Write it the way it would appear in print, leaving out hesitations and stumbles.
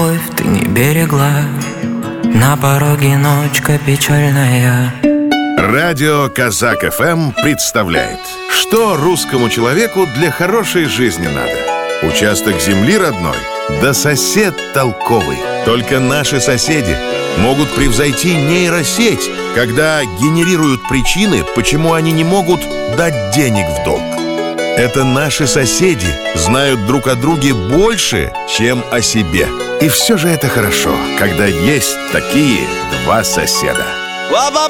любовь ты не берегла. На пороге ночка печальная. Радио Казак ФМ представляет, что русскому человеку для хорошей жизни надо. Участок земли родной, да сосед толковый. Только наши соседи могут превзойти нейросеть, когда генерируют причины, почему они не могут дать денег в долг. Это наши соседи знают друг о друге больше, чем о себе. И все же это хорошо, когда есть такие два соседа.